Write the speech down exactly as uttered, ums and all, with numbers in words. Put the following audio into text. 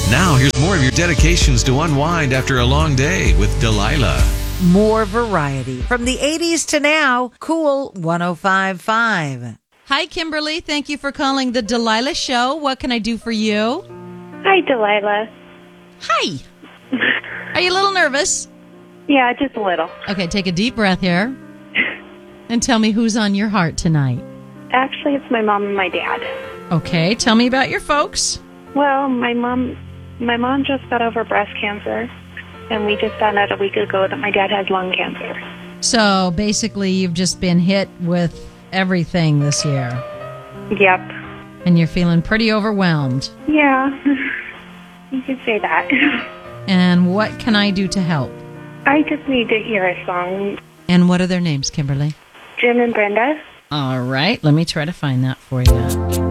Now, here's more of your dedications to unwind after a long day with Delilah. More variety. From the eighties to now, Cool one oh five point five. Hi, Kimberly. Thank you for calling the Delilah Show. What can I do for you? Hi, Delilah. Hi. Are you a little nervous? Yeah, just a little. Okay, take a deep breath here. And tell me who's on your heart tonight. Actually, it's my mom and my dad. Okay, tell me about your folks. Well, my mom, my mom just got over breast cancer, and we just found out a week ago that my dad has lung cancer. So basically, you've just been hit with everything this year. Yep. And you're feeling pretty overwhelmed. Yeah, you could say that. And what can I do to help? I just need to hear a song. And what are their names, Kimberly? Jim and Brenda. All right, let me try to find that for you.